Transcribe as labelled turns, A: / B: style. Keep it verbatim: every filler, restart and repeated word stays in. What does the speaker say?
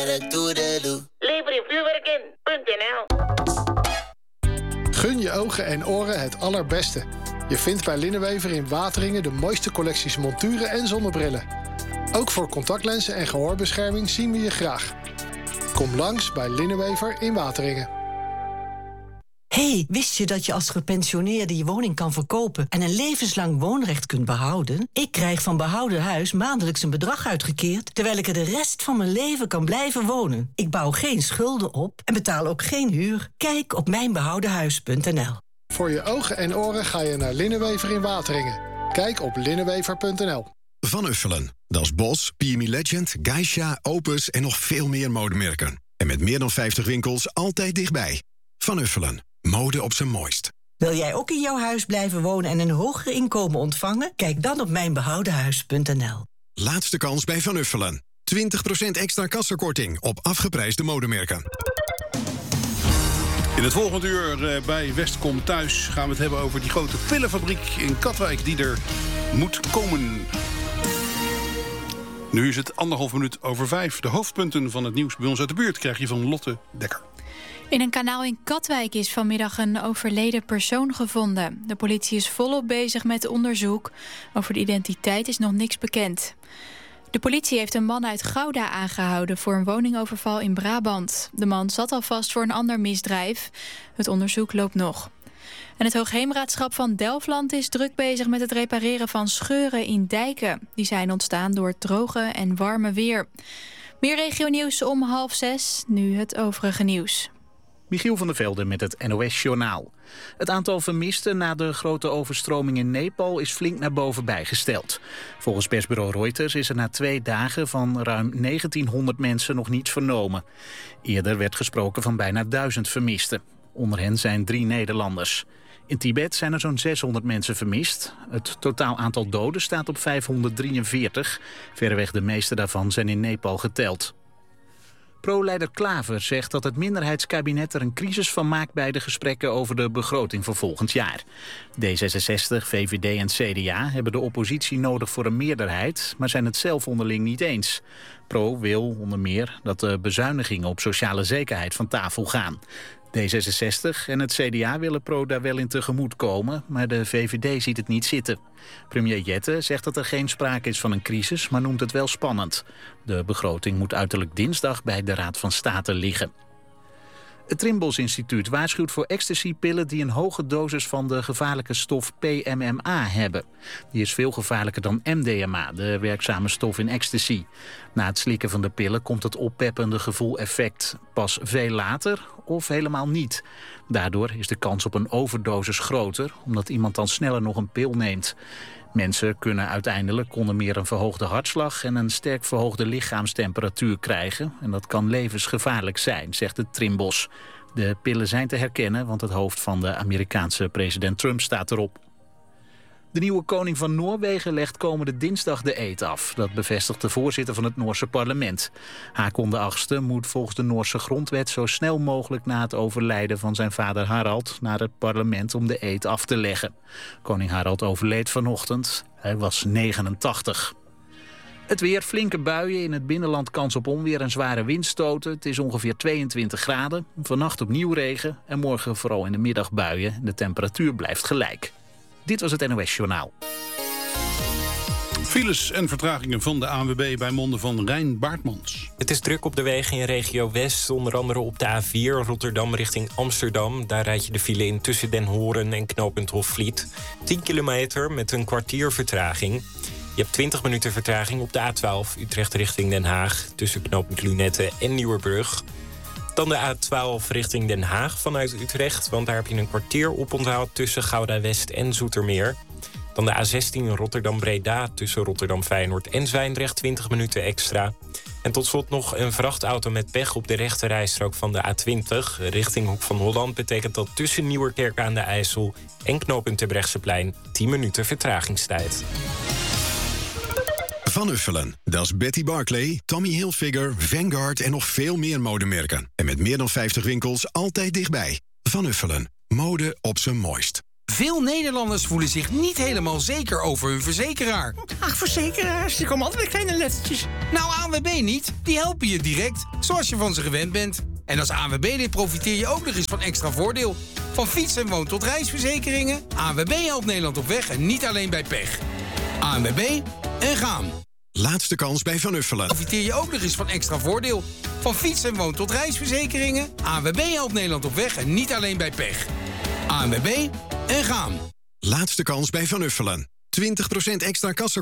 A: toedelu, toedelu.
B: Lever je vuurwerk in punt n l.
C: Gun je ogen en oren het allerbeste. Je vindt bij Linnenwever in Wateringen de mooiste collecties monturen en zonnebrillen. Ook voor contactlenzen en gehoorbescherming zien we je graag. Kom langs bij Linnenwever in Wateringen.
D: Hey, wist je dat je als gepensioneerde je woning kan verkopen en een levenslang woonrecht kunt behouden? Ik krijg van Behouden Huis maandelijks een bedrag uitgekeerd, terwijl ik er de rest van mijn leven kan blijven wonen. Ik bouw geen schulden op en betaal ook geen huur. Kijk op mijn behouden huis punt n l.
C: Voor je ogen en oren ga je naar Linnenwever in Wateringen. Kijk op linnenwever punt n l.
E: Van Uffelen. Dat is Bos, P M E Legend, Geisha, Opus en nog veel meer modemerken. En met meer dan vijftig winkels altijd dichtbij. Van Uffelen. Mode op zijn mooist.
D: Wil jij ook in jouw huis blijven wonen en een hoger inkomen ontvangen? Kijk dan op mijn behouden huis punt n l.
E: Laatste kans bij Van Uffelen. twintig procent extra kassakorting op afgeprijsde modemerken.
F: In het volgende uur bij Westcom Thuis gaan we het hebben over die grote pillenfabriek in Katwijk die er moet komen. Nu is het anderhalf minuut over vijf. De hoofdpunten van het nieuws bij ons uit de buurt krijg je van Lotte Dekker.
G: In een kanaal in Katwijk is vanmiddag een overleden persoon gevonden. De politie is volop bezig met onderzoek. Over de identiteit is nog niks bekend. De politie heeft een man uit Gouda aangehouden voor een woningoverval in Brabant. De man zat al vast voor een ander misdrijf. Het onderzoek loopt nog. En het Hoogheemraadschap van Delfland is druk bezig met het repareren van scheuren in dijken. Die zijn ontstaan door het droge en warme weer. Meer regionieuws om half zes, nu het overige nieuws.
H: Michiel van der Velde met het N O S-journaal. Het aantal vermisten na de grote overstroming in Nepal is flink naar boven bijgesteld. Volgens persbureau Reuters is er na twee dagen van ruim negentienhonderd mensen nog niets vernomen. Eerder werd gesproken van bijna duizend vermisten. Onder hen zijn drie Nederlanders. In Tibet zijn er zo'n zeshonderd mensen vermist. Het totaal aantal doden staat op vijfhonderddrieënveertig. Verreweg de meeste daarvan zijn in Nepal geteld. Pro-leider Klaver zegt dat het minderheidskabinet er een crisis van maakt bij de gesprekken over de begroting voor volgend jaar. D zesenzestig, V V D en C D A hebben de oppositie nodig voor een meerderheid, maar zijn het zelf onderling niet eens. Pro wil onder meer dat de bezuinigingen op sociale zekerheid van tafel gaan. D zesenzestig en het C D A willen Pro daar wel in tegemoet komen, maar de V V D ziet het niet zitten. Premier Jette zegt dat er geen sprake is van een crisis, maar noemt het wel spannend. De begroting moet uiterlijk dinsdag bij de Raad van State liggen. Het Trimbos Instituut waarschuwt voor ecstasypillen die een hoge dosis van de gevaarlijke stof P M M A hebben. Die is veel gevaarlijker dan M D M A, de werkzame stof in ecstasy. Na het slikken van de pillen komt het oppeppende gevoel effect pas veel later of helemaal niet. Daardoor is de kans op een overdosis groter, omdat iemand dan sneller nog een pil neemt. Mensen kunnen uiteindelijk onder meer een verhoogde hartslag en een sterk verhoogde lichaamstemperatuur krijgen. En dat kan levensgevaarlijk zijn, zegt het Trimbos. De pillen zijn te herkennen, want het hoofd van de Amerikaanse president Trump staat erop. De nieuwe koning van Noorwegen legt komende dinsdag de eed af. Dat bevestigt de voorzitter van het Noorse parlement. Haakon de achtste moet volgens de Noorse grondwet zo snel mogelijk na het overlijden van zijn vader Harald naar het parlement om de eed af te leggen. Koning Harald overleed vanochtend. Hij was negenentachtig. Het weer, flinke buien, in het binnenland kans op onweer en zware windstoten. Het is ongeveer tweeëntwintig graden. Vannacht opnieuw regen en morgen vooral in de middag buien. De temperatuur blijft gelijk. Dit was het N O S-journaal.
F: Files en vertragingen van de A N W B bij monden van Rijn Baartmans.
I: Het is druk op de wegen in regio West, onder andere op de A vier Rotterdam richting Amsterdam. Daar rijd je de file in tussen Den Horen en knooppunt Hofvliet. tien kilometer met een kwartier vertraging. Je hebt twintig minuten vertraging op de A twaalf Utrecht richting Den Haag, tussen knooppunt Lunette en Nieuwerbrug. Dan de A twaalf richting Den Haag vanuit Utrecht, want daar heb je een kwartier oponthoud tussen Gouda West en Zoetermeer. Dan de A zestien Rotterdam-Breda tussen Rotterdam-Feyenoord en Zwijndrecht, twintig minuten extra. En tot slot nog een vrachtauto met pech op de rechte rijstrook van de A twintig. Richting Hoek van Holland betekent dat tussen Nieuwerkerk aan de IJssel en knooppunt Terbrechtseplein tien minuten vertragingstijd.
E: Van Uffelen, dat is Betty Barclay, Tommy Hilfiger, Vanguard en nog veel meer modemerken. En met meer dan vijftig winkels altijd dichtbij. Van Uffelen, mode op zijn mooist.
A: Veel Nederlanders voelen zich niet helemaal zeker over hun verzekeraar.
J: Ach, verzekeraars, die komen altijd met kleine lettertjes.
A: Nou, A N W B niet. Die helpen je direct, zoals je van ze gewend bent. En als A N W B-lid profiteer je ook nog eens van extra voordeel. Van fiets- en woon- tot reisverzekeringen. A N W B helpt Nederland op weg en niet alleen bij pech. A N W B en gaan.
E: Laatste kans bij Van Uffelen.
A: Profiteer je ook nog eens van extra voordeel. Van fiets- en woon- tot reisverzekeringen. A N W B helpt Nederland op weg en niet alleen bij pech. A N W B en gaan.
E: Laatste kans bij Van Uffelen. twintig procent extra kassa.